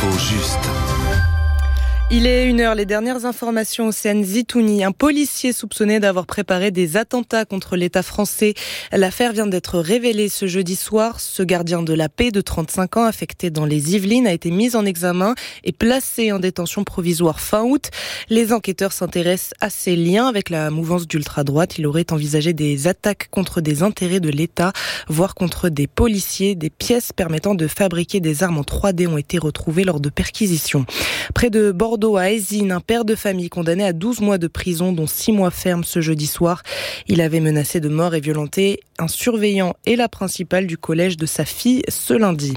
L'info juste. Il est 1h, les dernières informations. Océane Zitouni, un policier soupçonné d'avoir préparé des attentats contre l'État français. L'affaire vient d'être révélée ce jeudi soir. Ce gardien de la paix de 35 ans, affecté dans les Yvelines, a été mis en examen et placé en détention provisoire fin août. Les enquêteurs s'intéressent à ses liens avec la mouvance d'ultra-droite. Il aurait envisagé des attaques contre des intérêts de l'État, voire contre des policiers. Des pièces permettant de fabriquer des armes en 3D ont été retrouvées lors de perquisitions. Près de Bordeaux, à Ézine, un père de famille condamné à 12 mois de prison, dont 6 mois ferme ce jeudi soir. Il avait menacé de mort et violenté un surveillant et la principale du collège de sa fille ce lundi.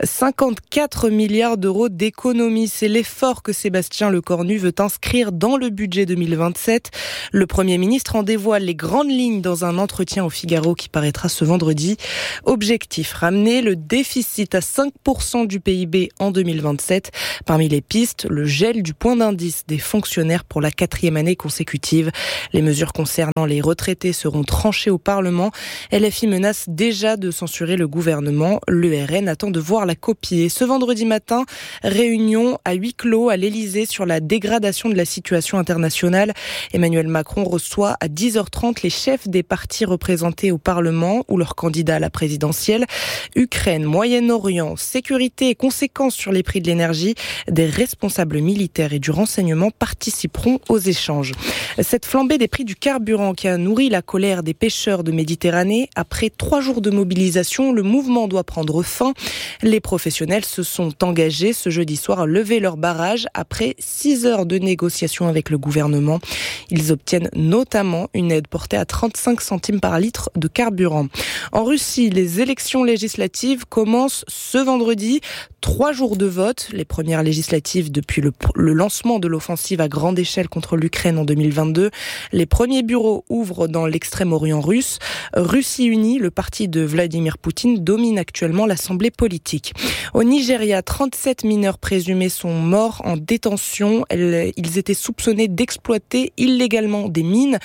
54 milliards d'euros d'économies, c'est l'effort que Sébastien Lecornu veut inscrire dans le budget 2027. Le Premier ministre en dévoile les grandes lignes dans un entretien au Figaro qui paraîtra ce vendredi. Objectif, ramener le déficit à 5% du PIB en 2027. Parmi les pistes, le gel du point d'indice des fonctionnaires pour la 4e année consécutive. Les mesures concernant les retraités seront tranchées au Parlement. LFI menace déjà de censurer le gouvernement. Le RN attend de voir la copie. Et ce vendredi matin, réunion à huis clos à l'Elysée sur la dégradation de la situation internationale. Emmanuel Macron reçoit à 10h30 les chefs des partis représentés au Parlement ou leurs candidats à la présidentielle. Ukraine, Moyen-Orient, sécurité et conséquences sur les prix de l'énergie. Des responsables militaires et du renseignement participeront aux échanges. Cette flambée des prix du carburant qui a nourri la colère des pêcheurs de Méditerranée, après 3 jours de mobilisation, le mouvement doit prendre fin. Les professionnels se sont engagés ce jeudi soir à lever leur barrage après 6 heures de négociations avec le gouvernement. Ils obtiennent notamment une aide portée à 35 centimes par litre de carburant. En Russie, les élections législatives commencent ce vendredi. 3 jours de vote, les premières législatives depuis le lancement de l'offensive à grande échelle contre l'Ukraine en 2022. Les premiers bureaux ouvrent dans l'extrême-orient russe. Russie Unie, le parti de Vladimir Poutine, domine actuellement l'Assemblée politique. Au Nigeria, 37 mineurs présumés sont morts en détention. Ils étaient soupçonnés d'exploiter illégalement des mines.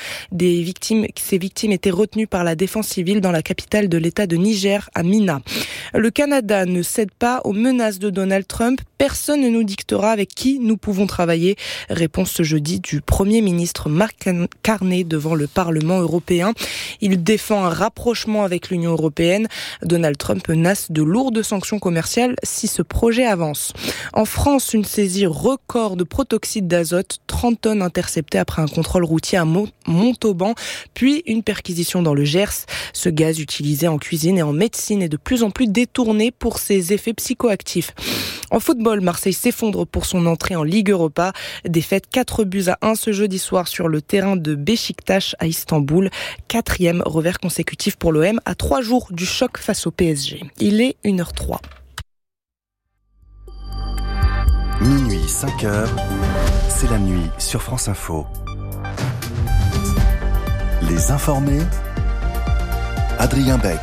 Ces victimes étaient retenues par la défense civile dans la capitale de l'État de Niger, à Minna. Le Canada ne cède pas aux menaces de Donald Trump. Personne ne nous dictera avec qui nous pouvons travailler. Réponse ce jeudi du Premier ministre Mark Carney devant le Parlement européen. Il défend un rapprochement avec l'Union européenne. Donald Trump menace de lourdes sanctions commerciales si ce projet avance. En France, une saisie record de protoxyde d'azote, 30 tonnes interceptées après un contrôle routier à Montauban, puis une perquisition dans le Gers. Ce gaz utilisé en cuisine et en médecine est de plus en plus détourné pour ses effets psychoactifs. En football, Marseille s'effondre pour son entrée en Ligue Europa. Défaite 4-1 ce jeudi soir sur le terrain de Beşiktaş à Istanbul. 4e revers consécutif pour l'OM à 3 jours du choc face au PSG. Il est 1h03. Minuit 5h, c'est la nuit sur France Info. Les informés, Adrien Beck.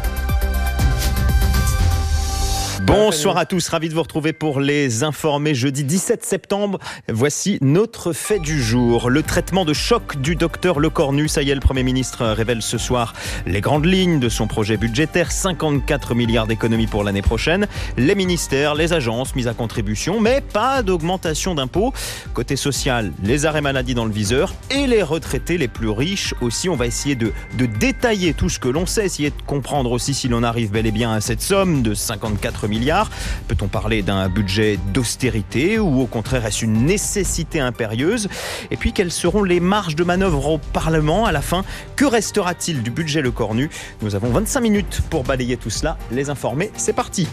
Bonsoir à tous, ravi de vous retrouver pour les informés. Jeudi 17 septembre, voici notre fait du jour. Le traitement de choc du docteur Lecornu. Ça y est, le Premier ministre révèle ce soir les grandes lignes de son projet budgétaire. 54 milliards d'économies pour l'année prochaine. Les ministères, les agences mises à contribution, mais pas d'augmentation d'impôts. Côté social, les arrêts maladie dans le viseur et les retraités les plus riches aussi. On va essayer de détailler tout ce que l'on sait, essayer de comprendre aussi si l'on arrive bel et bien à cette somme de 54 milliards. Peut-on parler d'un budget d'austérité ou au contraire est-ce une nécessité impérieuse? Et puis quelles seront les marges de manœuvre au Parlement à la fin? Que restera-t-il du budget Lecornu? Nous avons 25 minutes pour balayer tout cela. Les informés, c'est parti.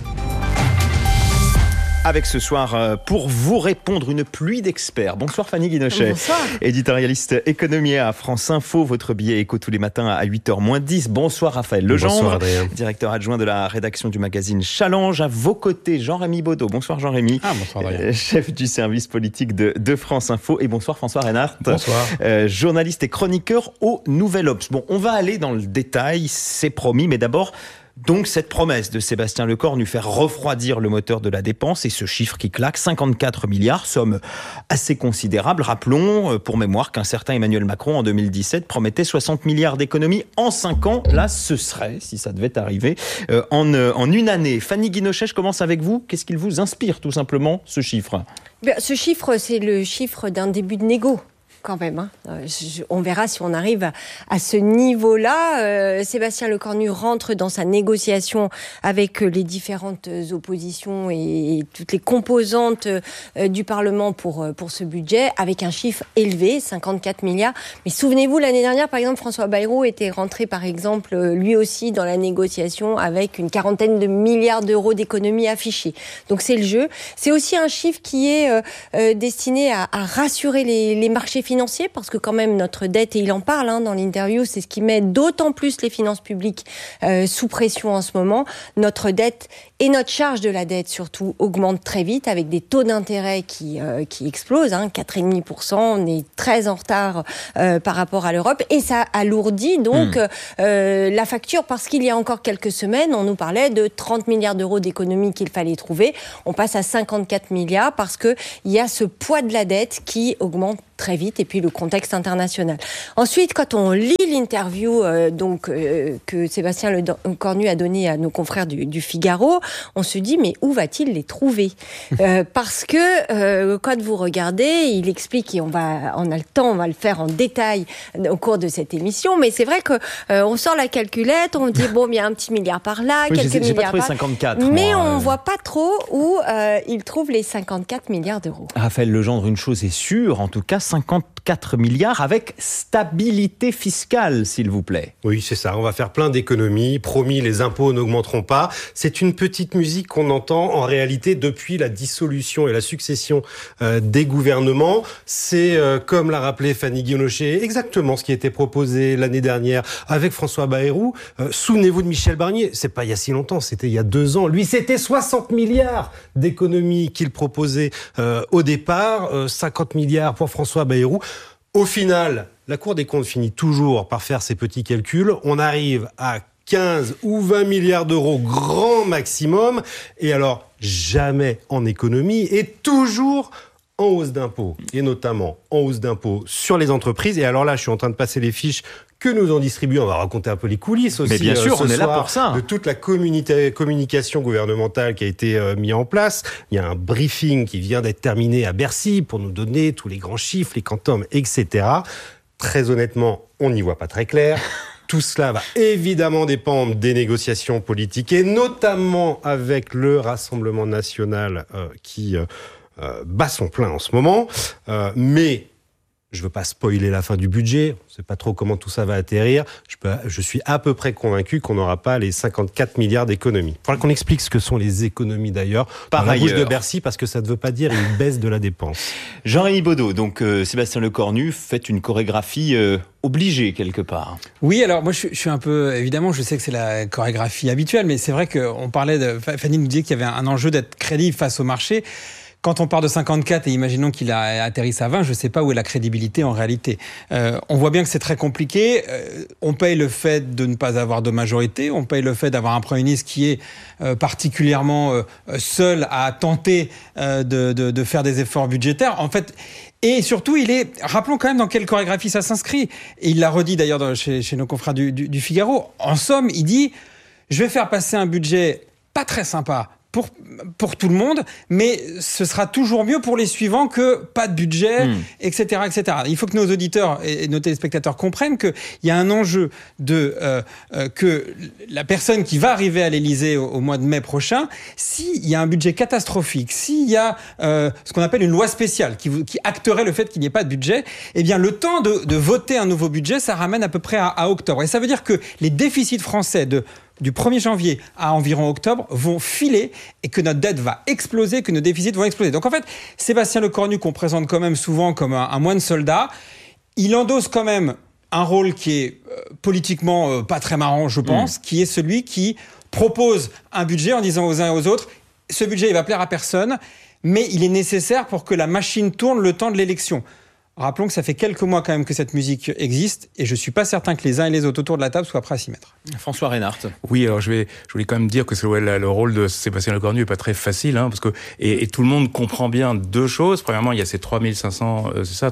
Avec ce soir, pour vous répondre, une pluie d'experts. Bonsoir Fanny Guinochet. Bonsoir. Éditorialiste économie à France Info. Votre billet éco tous les matins à 8h-10. Bonsoir Raphaël Legendre. Bonsoir Adrien. Directeur adjoint de la rédaction du magazine Challenge. À vos côtés, Jean-Rémy Baudot. Bonsoir Jean-Rémy. Bonsoir Adrien. Chef du service politique de France Info. Et bonsoir François Reinhardt. Bonsoir. Journaliste et chroniqueur au Nouvel Obs. Bon, on va aller dans le détail, c'est promis. Mais d'abord, Donc cette promesse de Sébastien Lecornu faire refroidir le moteur de la dépense et ce chiffre qui claque, 54 milliards, somme assez considérable. Rappelons pour mémoire qu'un certain Emmanuel Macron en 2017 promettait 60 milliards d'économies en 5 ans. Là, ce serait, si ça devait arriver, en une année. Fanny Guinochet, je commence avec vous. Qu'est-ce qu'il vous inspire tout simplement, ce chiffre ? Ce chiffre, c'est le chiffre d'un début de négo. Quand même, on verra si on arrive à ce niveau-là. Sébastien Lecornu rentre dans sa négociation avec les différentes oppositions et toutes les composantes du Parlement pour ce budget, avec un chiffre élevé, 54 milliards. Mais souvenez-vous, l'année dernière, par exemple, François Bayrou était rentré, par exemple, lui aussi dans la négociation avec une 40aine de milliards d'euros d'économies affichées. Donc c'est le jeu. C'est aussi un chiffre qui est destiné à rassurer les marchés financiers, parce que quand même notre dette, et il en parle dans l'interview, c'est ce qui met d'autant plus les finances publiques sous pression en ce moment. Notre dette et notre charge de la dette surtout augmente très vite, avec des taux d'intérêt qui explosent, 4,5%, on est très en retard par rapport à l'Europe, et ça alourdit donc la facture, parce qu'il y a encore quelques semaines, on nous parlait de 30 milliards d'euros d'économies qu'il fallait trouver. On passe à 54 milliards parce qu'il y a ce poids de la dette qui augmente très vite, et puis le contexte international. Ensuite, quand on lit l'interview que Sébastien Lecornu a donnée à nos confrères du Figaro, on se dit, mais où va-t-il les trouver ? Parce que quand vous regardez, il explique, et on a le temps, on va le faire en détail au cours de cette émission, mais c'est vrai que on sort la calculette, on dit, bon, il y a un petit milliard par là, quelques milliards par là. 54, mais on voit pas trop où il trouve les 54 milliards d'euros. Raphaël Legendre, une chose est sûre, en tout cas, 54 milliards avec stabilité fiscale, s'il vous plaît. Oui, c'est ça. On va faire plein d'économies. Promis, les impôts n'augmenteront pas. C'est une petite musique qu'on entend en réalité depuis la dissolution et la succession des gouvernements. C'est, comme l'a rappelé Fanny Guinochet, exactement ce qui était proposé l'année dernière avec François Bayrou. Souvenez-vous de Michel Barnier. C'est pas il y a si longtemps, c'était il y a 2 ans. Lui, c'était 60 milliards d'économies qu'il proposait au départ. 50 milliards pour François Bayrou. Au final, la Cour des comptes finit toujours par faire ses petits calculs. On arrive à 15 ou 20 milliards d'euros grand maximum. Et alors, jamais en économie et toujours en hausse d'impôts. Et notamment en hausse d'impôts sur les entreprises. Et alors là, je suis en train de passer les fiches que nous en distribuons. On va raconter un peu les coulisses aussi. Mais bien sûr, on est là pour ça. De toute la communication gouvernementale qui a été mise en place. Il y a un briefing qui vient d'être terminé à Bercy pour nous donner tous les grands chiffres, les quantums, etc. Très honnêtement, on n'y voit pas très clair. Tout cela va évidemment dépendre des négociations politiques, et notamment avec le Rassemblement national qui bat son plein en ce moment. Mais je ne veux pas spoiler la fin du budget, on ne sait pas trop comment tout ça va atterrir. Je suis à peu près convaincu qu'on n'aura pas les 54 milliards d'économies. Il faudra qu'on explique ce que sont les économies d'ailleurs, par la bouche de Bercy, parce que ça ne veut pas dire une baisse de la dépense. Jean-Rémy Baudot, donc Sébastien Lecornu fait une chorégraphie obligée quelque part. Oui, alors moi je suis un peu, évidemment, je sais que c'est la chorégraphie habituelle, mais c'est vrai qu'on parlait Fanny nous disait qu'il y avait un enjeu d'être crédible face au marché. Quand on part de 54 et imaginons qu'il a atterrisse à 20, je ne sais pas où est la crédibilité en réalité. On voit bien que c'est très compliqué. On paye le fait de ne pas avoir de majorité. On paye le fait d'avoir un Premier ministre qui est particulièrement seul à tenter de faire des efforts budgétaires. En fait, et surtout, rappelons quand même dans quelle chorégraphie ça s'inscrit. Et il l'a redit d'ailleurs chez nos confrères du Figaro. En somme, il dit, je vais faire passer un budget pas très sympa pour tout le monde, mais ce sera toujours mieux pour les suivants que pas de budget, etc., etc. Il faut que nos auditeurs et nos téléspectateurs comprennent qu'il y a un enjeu que la personne qui va arriver à l'Élysée au mois de mai prochain, s'il y a un budget catastrophique, s'il y a ce qu'on appelle une loi spéciale qui acterait le fait qu'il n'y ait pas de budget, eh bien le temps de voter un nouveau budget, ça ramène à peu près à octobre. Et ça veut dire que les déficits français du 1er janvier à environ octobre vont filer et que notre dette va exploser, que nos déficits vont exploser. Donc en fait, Sébastien Lecornu, qu'on présente quand même souvent comme un moine soldat, il endosse quand même un rôle qui est politiquement pas très marrant, je pense, qui est celui qui propose un budget en disant aux uns et aux autres, ce budget il va plaire à personne, mais il est nécessaire pour que la machine tourne le temps de l'élection. Rappelons que ça fait quelques mois quand même que cette musique existe et je suis pas certain que les uns et les autres autour de la table soient prêts à s'y mettre. François Reinhardt. Oui, alors je voulais quand même dire que le rôle de Sébastien Lecornu est pas très facile, parce que et tout le monde comprend bien deux choses. Premièrement, il y a ces 3500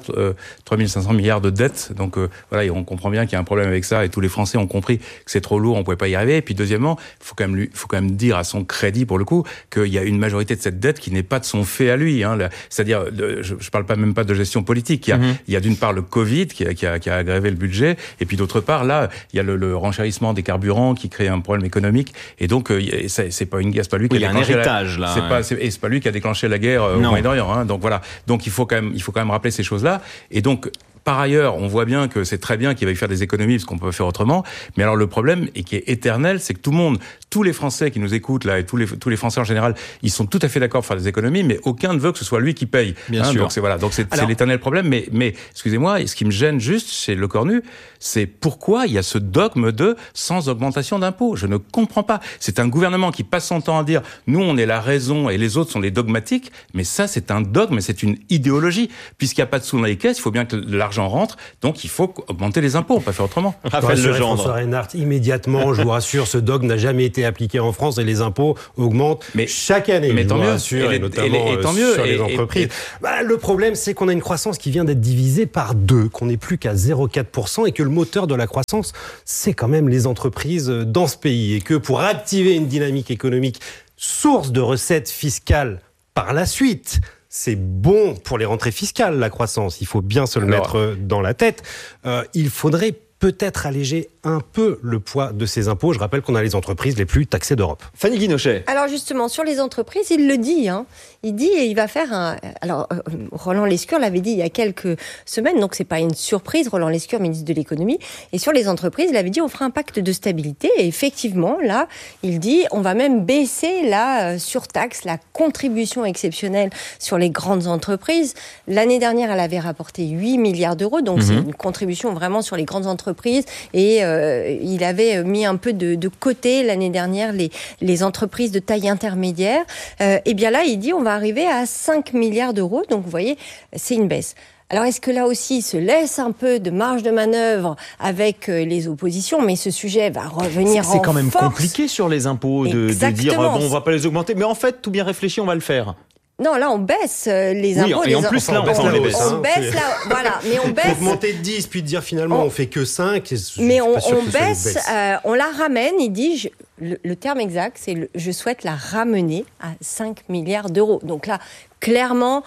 milliards de dettes, donc voilà, et on comprend bien qu'il y a un problème avec ça et tous les Français ont compris que c'est trop lourd, on pouvait pas y arriver. Et puis deuxièmement, il faut quand même dire à son crédit pour le coup qu'il y a une majorité de cette dette qui n'est pas de son fait à lui, c'est-à-dire je parle même pas de gestion politique. Il y a d'une part le Covid qui a aggravé le budget, et puis d'autre part là il y a le renchérissement des carburants qui crée un problème économique, et donc c'est pas lui qui a déclenché c'est pas lui qui a déclenché la guerre au Moyen-Orient, donc voilà, donc il faut quand même rappeler ces choses-là. Et donc par ailleurs, on voit bien que c'est très bien qu'il va y faire des économies parce qu'on peut faire autrement. Mais alors le problème, et qui est éternel, c'est que tous les Français qui nous écoutent là, et tous les Français en général, ils sont tout à fait d'accord pour faire des économies, mais aucun ne veut que ce soit lui qui paye. Bien sûr. Donc c'est l'éternel problème. Mais excusez-moi, ce qui me gêne juste chez Lecornu, c'est pourquoi il y a ce dogme de sans augmentation d'impôts. Je ne comprends pas. C'est un gouvernement qui passe son temps à dire nous on est la raison et les autres sont les dogmatiques. Mais ça c'est un dogme, c'est une idéologie. Puisqu'il n'y a pas de sous dans les caisses, il faut bien que l'argent rentre, donc il faut augmenter les impôts, on peut pas faire autrement. Raphaël Legendre. François Reinhardt, immédiatement, je vous rassure, ce dogme n'a jamais été appliqué en France et les impôts augmentent chaque année. Mais tant mieux, et notamment tant mieux, sur les entreprises. Le problème, c'est qu'on a une croissance qui vient d'être divisée par 2, qu'on n'est plus qu'à 0,4% et que le moteur de la croissance, c'est quand même les entreprises dans ce pays, et que pour activer une dynamique économique, source de recettes fiscales par la suite, c'est bon pour les rentrées fiscales, la croissance. Il faut bien se le mettre dans la tête. Il faudrait peut-être alléger un peu le poids de ces impôts. Je rappelle qu'on a les entreprises les plus taxées d'Europe. Fanny Guinochet. Alors justement, sur les entreprises, il le dit. Il dit et il va faire un... Alors, Roland Lescure l'avait dit il y a quelques semaines, donc c'est pas une surprise. Roland Lescure, ministre de l'économie. Et sur les entreprises, il avait dit on fera un pacte de stabilité. Et effectivement, là, il dit on va même baisser la surtaxe, la contribution exceptionnelle sur les grandes entreprises. L'année dernière, elle avait rapporté 8 milliards d'euros. Donc c'est une contribution vraiment sur les grandes entreprises. Et il avait mis un peu de côté l'année dernière les entreprises de taille intermédiaire. Et bien là, il dit on va arriver à 5 milliards d'euros. Donc vous voyez, c'est une baisse. Alors est-ce que là aussi, il se laisse un peu de marge de manœuvre avec les oppositions, mais ce sujet va revenir en force. C'est quand même compliqué sur les impôts de dire on va pas les augmenter, mais en fait, tout bien réfléchi, on va le faire. Non, là, on baisse les impôts. Et en plus, là, on baisse là, voilà. Mais on baisse. Faut augmenter de 10, puis de dire finalement, on fait que 5. Mais on baisse, on la ramène, il dit, le terme exact, c'est je souhaite la ramener à 5 milliards d'euros. Donc là, clairement,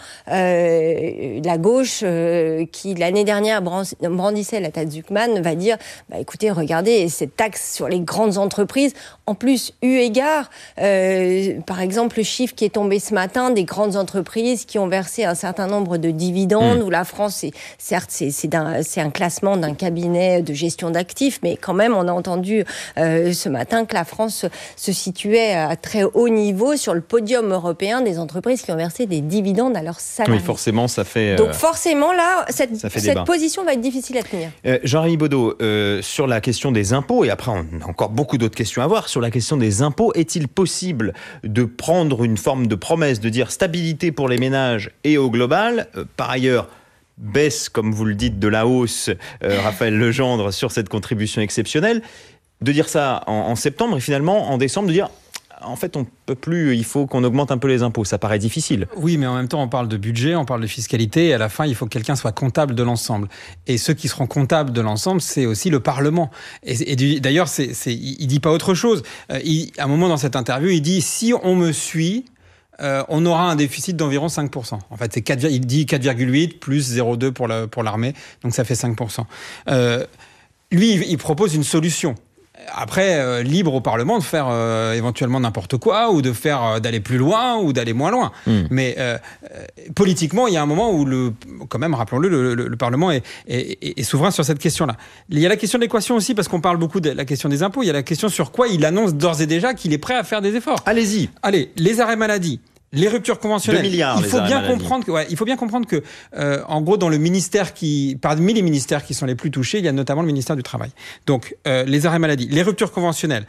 la gauche, qui l'année dernière brandissait la taxe Zuckman, va dire, écoutez, regardez, cette taxe sur les grandes entreprises, en plus, eu égard, par exemple, le chiffre qui est tombé ce matin des grandes entreprises qui ont versé un certain nombre de dividendes, où la France, c'est un classement d'un cabinet de gestion d'actifs, mais quand même, on a entendu ce matin que la France se situait à très haut niveau sur le podium européen des entreprises qui ont versé des dividendes à leurs salariés. Oui, forcément, ça fait... Donc forcément, là, cette position va être difficile à tenir. Jean-Rémy Baudot, sur la question des impôts, et après on a encore beaucoup d'autres questions à voir, sur la question des impôts, est-il possible de prendre une forme de promesse, de dire stabilité pour les ménages et au global, par ailleurs, baisse, comme vous le dites, de la hausse, Raphaël Legendre, sur cette contribution exceptionnelle, de dire ça en septembre et finalement en décembre de dire en fait on peut plus, il faut qu'on augmente un peu les impôts, ça paraît difficile. Oui, mais en même temps on parle de budget, on parle de fiscalité et à la fin il faut que quelqu'un soit comptable de l'ensemble. Et ceux qui seront comptables de l'ensemble, c'est aussi le Parlement. Et d'ailleurs il dit pas autre chose. À un moment dans cette interview, il dit si on me suit, on aura un déficit d'environ 5%. En fait, il dit 4,8 plus 0,2 pour l'armée, donc ça fait 5%. Lui, il propose une solution. Après, libre au Parlement de faire éventuellement n'importe quoi, ou d'aller plus loin, ou d'aller moins loin. Mais politiquement, il y a un moment où, quand même, rappelons-le, le Parlement est souverain sur cette question-là. Il y a la question de l'équation aussi, parce qu'on parle beaucoup de la question des impôts. Il y a la question sur quoi il annonce d'ores et déjà qu'il est prêt à faire des efforts. Allez-y. Allez, les arrêts maladie. Les ruptures conventionnelles. 2 milliards, il faut bien comprendre que, en gros, dans le ministère parmi les ministères qui sont les plus touchés, il y a notamment le ministère du Travail. Donc, les arrêts maladie, les ruptures conventionnelles.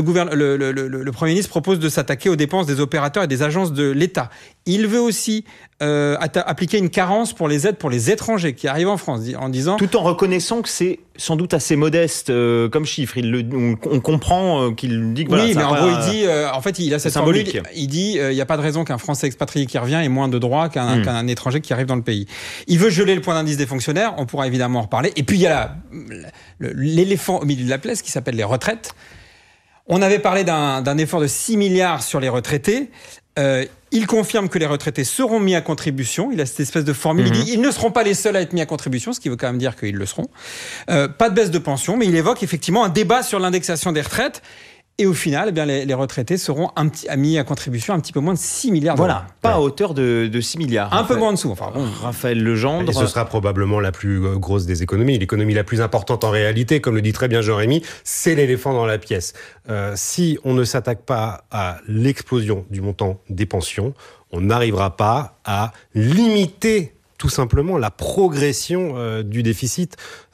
Le Premier ministre propose de s'attaquer aux dépenses des opérateurs et des agences de l'État. Il veut aussi appliquer une carence pour les aides pour les étrangers qui arrivent en France, en disant... Tout en reconnaissant que c'est sans doute assez modeste comme chiffre. On comprend qu'il dit que voilà, oui, mais en gros, il dit... en fait, il a cette formule. Il dit il n'y a pas de raison qu'un Français expatrié qui revient ait moins de droits qu'un étranger qui arrive dans le pays. Il veut geler le point d'indice des fonctionnaires. On pourra évidemment en reparler. Et puis, il y a l'éléphant au milieu de la pièce qui s'appelle les retraites. On avait parlé d'un effort de 6 milliards sur les retraités. Il confirme que les retraités seront mis à contribution. Il a cette espèce de formule. Il dit ils ne seront pas les seuls à être mis à contribution, ce qui veut quand même dire qu'ils le seront. Pas de baisse de pension, mais il évoque effectivement un débat sur l'indexation des retraites. Et au final, eh bien, les retraités seront mis à contribution un petit peu moins de 6 milliards d'euros. Voilà, pas à hauteur de 6 milliards. Un peu moins en dessous. Enfin, bon. Raphaël Legendre. Et ce sera probablement la plus grosse des économies. L'économie la plus importante en réalité, comme le dit très bien Jean-Rémy, c'est l'éléphant dans la pièce. Si on ne s'attaque pas à l'explosion du montant des pensions, on n'arrivera pas à limiter tout simplement la progression du déficit.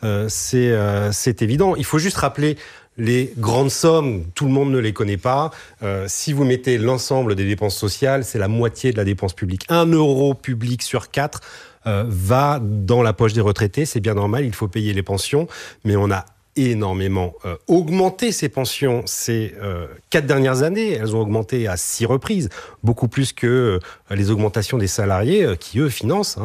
C'est évident. Il faut juste rappeler les grandes sommes, tout le monde ne les connaît pas. Si vous mettez l'ensemble des dépenses sociales, c'est la moitié de la dépense publique. 1 euro public sur 4 va dans la poche des retraités. C'est bien normal, il faut payer les pensions. Mais on a énormément augmenté ces pensions ces 4 dernières années. Elles ont augmenté à 6 reprises, beaucoup plus que les augmentations des salariés qui, eux, financent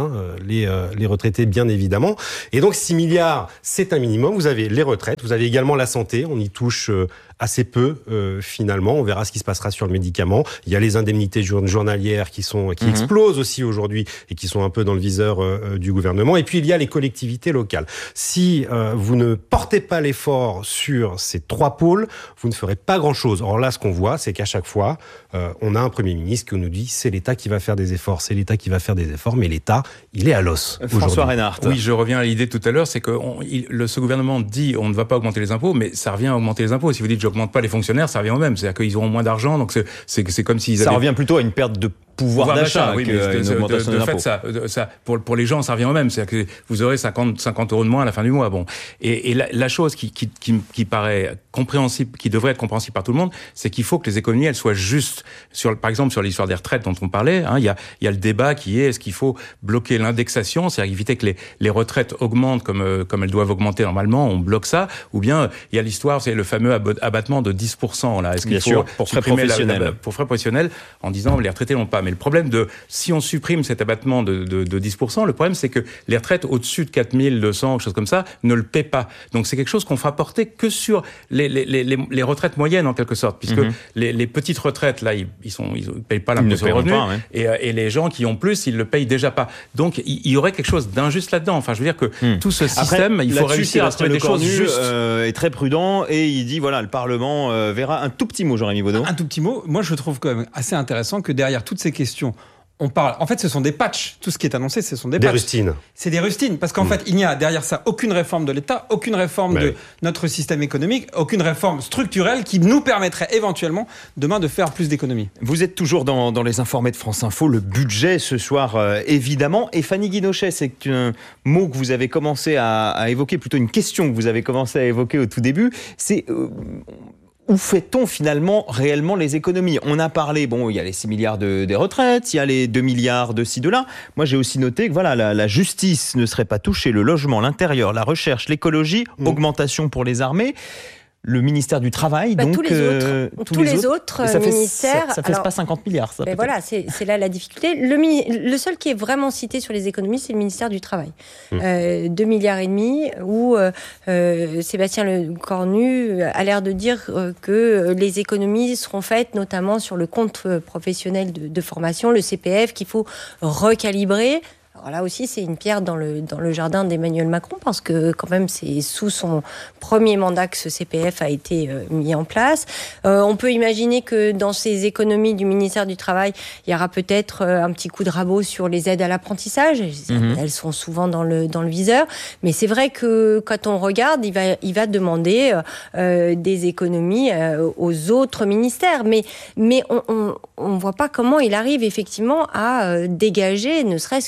les retraités, bien évidemment. Et donc, 6 milliards, c'est un minimum. Vous avez les retraites, vous avez également la santé. On y touche assez peu, finalement. On verra ce qui se passera sur le médicament. Il y a les indemnités journalières qui explosent aussi aujourd'hui et qui sont un peu dans le viseur du gouvernement. Et puis, il y a les collectivités locales. Si vous ne portez pas l'effort sur ces 3 pôles, vous ne ferez pas grand-chose. Or là, ce qu'on voit, c'est qu'à chaque fois, on a un Premier ministre qui nous dit c'est l'État qui va faire des efforts, c'est l'État qui va faire des efforts, mais l'État, il est à l'os. François Reinhardt. Oui, je reviens à l'idée tout à l'heure, c'est que ce gouvernement dit on ne va pas augmenter les impôts, mais ça revient à augmenter les impôts. Si vous dites j'augmente pas les fonctionnaires, ça revient au même. C'est-à-dire qu'ils auront moins d'argent, donc c'est comme s'ils avaient... Ça revient plutôt à une perte de pouvoir d'achat, oui, mais de fait, ça, pour les gens, ça revient au même. C'est-à-dire que vous aurez 50 euros de moins à la fin du mois. Bon. Et la chose qui paraît compréhensible, qui devrait être compréhensible par tout le monde, c'est qu'il faut que les économies, elles soient justes. Par exemple, sur l'histoire des retraites dont on parlait, il y a le débat qui est, est-ce qu'il faut bloquer l'indexation, c'est-à-dire éviter que les retraites augmentent comme elles doivent augmenter normalement, on bloque ça, ou bien il y a l'histoire, c'est le fameux abattement de 10%, là. Est-ce qu'il faut pour frais professionnels. Pour frais professionnels, en disant les retraités n'ont pas. Mais le problème si on supprime cet abattement de 10%, le problème c'est que les retraites au-dessus de 4200, quelque chose comme ça, ne le paient pas. Donc c'est quelque chose qu'on fera porter que sur les retraites moyennes en quelque sorte, puisque les petites retraites là, ils payent pas l'impôt sur le revenu, et les gens qui ont plus, ils le payent déjà pas. Donc il y aurait quelque chose d'injuste là-dedans. Enfin, je veux dire que tout ce système, il faut réussir à trouver des choses justes. Est très prudent et il dit voilà, le Parlement verra. Un tout petit mot, Jean-Rémy Baudot. Un tout petit mot. Moi, je trouve quand même assez intéressant que derrière toutes ces questions, on parle. En fait, ce sont des patchs. Tout ce qui est annoncé, ce sont des patchs. Rustines. C'est des rustines. Parce qu'en fait, il n'y a derrière ça aucune réforme de l'État, aucune réforme de notre système économique, aucune réforme structurelle qui nous permettrait éventuellement demain de faire plus d'économies. Vous êtes toujours dans les informés de France Info. Le budget ce soir, évidemment. Et Fanny Guinochet, c'est un mot que vous avez commencé à évoquer, plutôt une question que vous avez commencé à évoquer au tout début. C'est... où fait-on finalement réellement les économies ? On a parlé, il y a les 6 milliards des retraites, il y a les 2 milliards de ci, de là. Moi, j'ai aussi noté que la justice ne serait pas touchée, le logement, l'intérieur, la recherche, l'écologie, augmentation pour les armées. Le ministère du Travail, donc... tous les autres ministères... Ça ne fait pas 50 milliards, ça, mais voilà, c'est là la difficulté. Le seul qui est vraiment cité sur les économies, c'est le ministère du Travail. 2,5 milliards, où Sébastien Lecornu a l'air de dire que les économies seront faites notamment sur le compte professionnel de formation, le CPF, qu'il faut recalibrer. Alors là aussi, c'est une pierre dans le jardin d'Emmanuel Macron, parce que quand même, c'est sous son premier mandat que ce CPF a été mis en place. On peut imaginer que dans ces économies du ministère du Travail, il y aura peut-être un petit coup de rabot sur les aides à l'apprentissage. Elles sont souvent dans le viseur. Mais c'est vrai que quand on regarde, il va demander des économies aux autres ministères. Mais on voit pas comment il arrive effectivement à dégager ne serait-ce que 20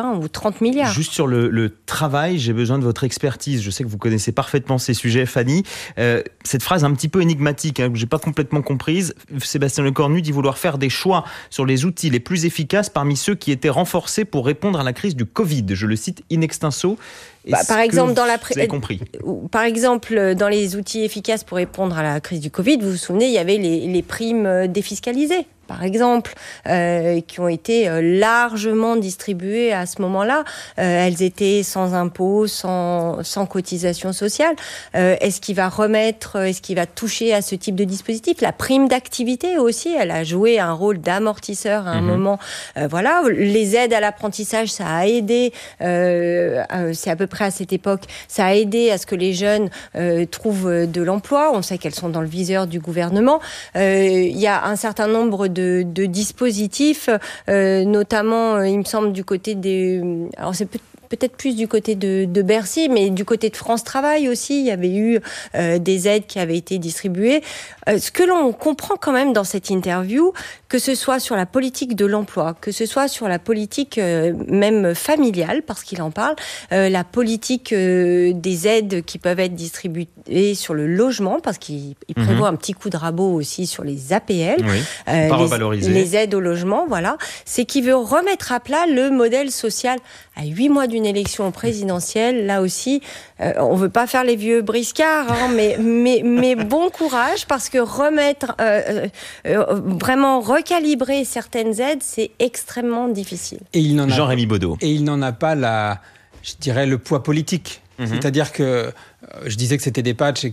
20 ou 30 milliards. Juste sur le travail, j'ai besoin de votre expertise. Je sais que vous connaissez parfaitement ces sujets, Fanny. Cette phrase un petit peu énigmatique, que je n'ai pas complètement comprise. Sébastien Lecornu dit vouloir faire des choix sur les outils les plus efficaces parmi ceux qui étaient renforcés pour répondre à la crise du Covid. Je le cite in extenso. Par exemple, vous avez compris. Par exemple, dans les outils efficaces pour répondre à la crise du Covid, vous vous souvenez, il y avait les primes défiscalisées, par exemple, qui ont été largement distribuées à ce moment-là. Elles étaient sans impôt, sans cotisation sociale. Est-ce qu'il va toucher à ce type de dispositif ? La prime d'activité aussi, elle a joué un rôle d'amortisseur à un moment. Voilà, les aides à l'apprentissage, ça a aidé. C'est à peu près à cette époque, ça a aidé à ce que les jeunes trouvent de l'emploi. On sait qu'elles sont dans le viseur du gouvernement. Il y a un certain nombre de dispositifs, notamment, il me semble, du côté des... Alors c'est peut-être plus du côté de Bercy, mais du côté de France Travail aussi, il y avait eu des aides qui avaient été distribuées. Ce que l'on comprend quand même dans cette interview, que ce soit sur la politique de l'emploi, que ce soit sur la politique même familiale, parce qu'il en parle, la politique des aides qui peuvent être distribuées sur le logement, parce qu'il prévoit un petit coup de rabot aussi sur les APL, pas revalorisé. Les aides au logement, voilà. C'est qu'il veut remettre à plat le modèle social à 8 mois d'une élection présidentielle. Là aussi, on veut pas faire les vieux briscards, mais bon courage, parce que vraiment recalibrer certaines aides, c'est extrêmement difficile. Jean-Rémy Baudot. Et il n'en a pas le poids politique. C'est-à-dire que je disais que c'était des patchs et